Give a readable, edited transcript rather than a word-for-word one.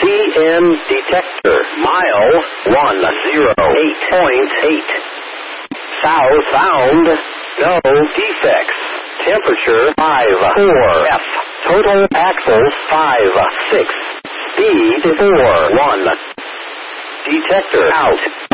PM detector. Mile 108.8. Southbound. No defects. Temperature 5.4 F. Total axles 5.6. Speed 4.1. Detector out.